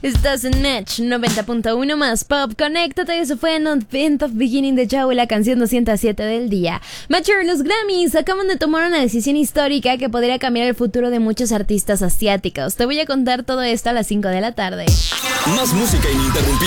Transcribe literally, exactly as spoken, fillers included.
Estás en Match noventa punto uno más Pop. Conéctate, eso fue en Event of Beginning the Show, la canción doscientos siete del día. Matcher, los Grammys acaban de tomar una decisión histórica que podría cambiar el futuro de muchos artistas asiáticos. Te voy a contar todo esto a las cinco de la tarde. Más música ininterrumpida.